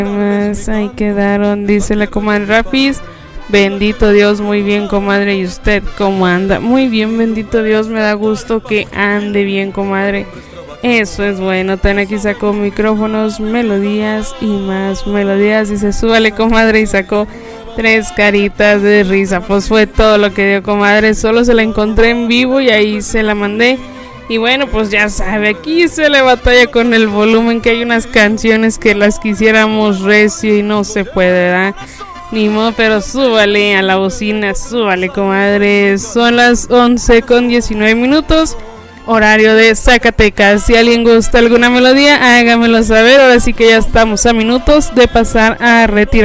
Más ahí quedaron, dice la comadre Rafis. Bendito Dios, muy bien, comadre. ¿Y usted cómo anda? Muy bien, bendito Dios, me da gusto que ande bien, comadre. Eso es bueno. También aquí sacó micrófonos, melodías y más melodías. Y se súbale, comadre, y sacó 3 caritas de risa. Pues fue todo lo que dio, comadre. Solo se la encontré en vivo y ahí se la mandé. Y bueno, pues ya sabe, aquí se le batalla con el volumen, que hay unas canciones que las quisiéramos recio y no se puede, ¿verdad? Ni modo, pero súbale a la bocina, súbale, comadre. Son las 11:19, horario de Zacatecas. Si alguien gusta alguna melodía, hágamelo saber. Ahora sí que ya estamos a minutos de pasar a retirar.